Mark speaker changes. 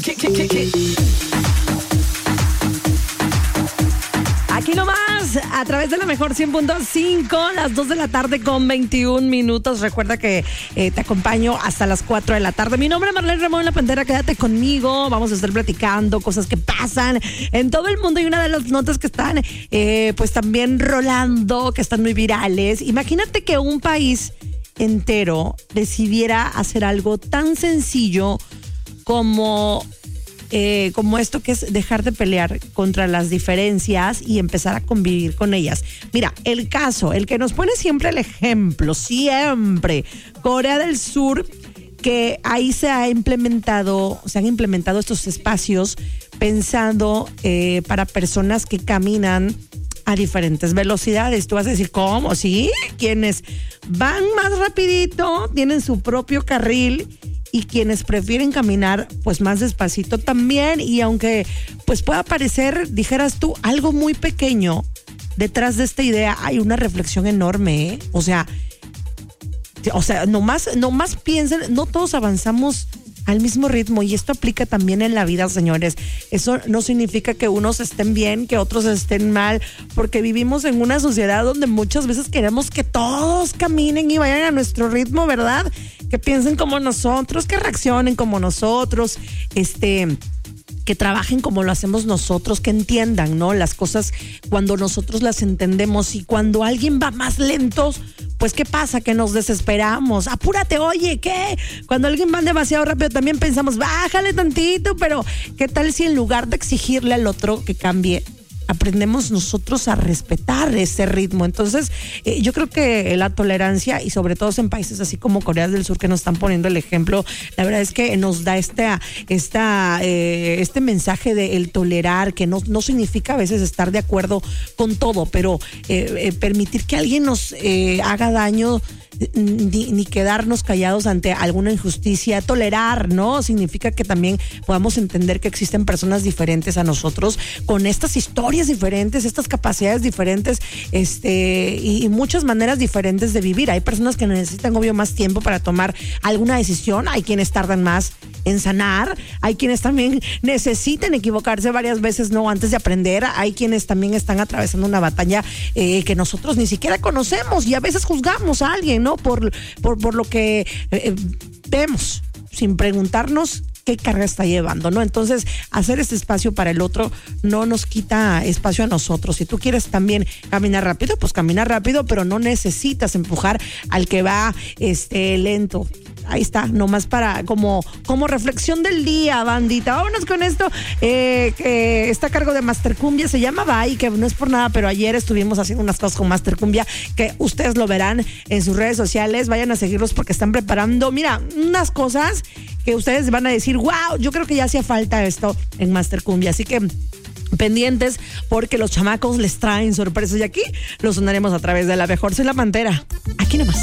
Speaker 1: Aquí nomás, a través de la mejor 100.5, las 2 de la tarde con 21 minutos. Recuerda que te acompaño hasta las 4 de la tarde. Mi nombre es Marlene Ramón La Pantera, quédate conmigo. Vamos a estar platicando cosas que pasan en todo el mundo. Y una de las notas que están pues también rolando, que están muy virales. Imagínate que un país entero decidiera hacer algo tan sencillo como esto, que es dejar de pelear contra las diferencias y empezar a convivir con ellas. Mira, el que nos pone siempre el ejemplo, siempre, Corea del Sur, que ahí se han implementado estos espacios pensando para personas que caminan a diferentes velocidades. Tú vas a decir, ¿cómo? ¿Sí? Quienes van más rapidito tienen su propio carril y quienes prefieren caminar pues más despacito también. Y aunque pues pueda parecer, dijeras tú, algo muy pequeño, detrás de esta idea hay una reflexión enorme, ¿eh? O sea, nomás piensen, no todos avanzamos al mismo ritmo, y esto aplica también en la vida, señores. Eso no significa que unos estén bien, que otros estén mal, porque vivimos en una sociedad donde muchas veces queremos que todos caminen y vayan a nuestro ritmo, ¿verdad? Que piensen como nosotros, que reaccionen como nosotros, que trabajen como lo hacemos nosotros, que entiendan, ¿no? Las cosas cuando nosotros las entendemos. Y cuando alguien va más lento, pues ¿qué pasa? Que nos desesperamos. Apúrate, oye, ¿qué? Cuando alguien va demasiado rápido también pensamos, bájale tantito, pero ¿qué tal si en lugar de exigirle al otro que cambie, aprendemos nosotros a respetar ese ritmo? Entonces, yo creo que la tolerancia, y sobre todo en países así como Corea del Sur, que nos están poniendo el ejemplo, la verdad es que nos da este mensaje de el tolerar, que no significa a veces estar de acuerdo con todo, pero permitir que alguien nos haga daño, ni quedarnos callados ante alguna injusticia. Tolerar, ¿no? Significa que también podamos entender que existen personas diferentes a nosotros, con estas historias diferentes, estas capacidades diferentes, y muchas maneras diferentes de vivir. Hay personas que necesitan, obvio, más tiempo para tomar alguna decisión. Hay quienes tardan más en sanar. Hay quienes también necesitan equivocarse varias veces, ¿no? Antes de aprender. Hay quienes también están atravesando una batalla que nosotros ni siquiera conocemos, y a veces juzgamos a alguien, ¿no? Por lo que vemos, sin preguntarnos qué carga está llevando, ¿no? Entonces, hacer este espacio para el otro no nos quita espacio a nosotros. Si tú quieres también caminar rápido, pues camina rápido, pero no necesitas empujar al que va lento. Ahí está, nomás para como reflexión del día, bandita. Vámonos con esto, que está a cargo de Master Cumbia, se llama Bye, que no es por nada, pero ayer estuvimos haciendo unas cosas con Master Cumbia, que ustedes lo verán en sus redes sociales. Vayan a seguirlos porque están preparando, mira, unas cosas que ustedes van a decir, wow, yo creo que ya hacía falta esto en Master Cumbia. Así que pendientes, porque los chamacos les traen sorpresas, y aquí los sonaremos a través de la mejor. Soy La Pantera, aquí nomás.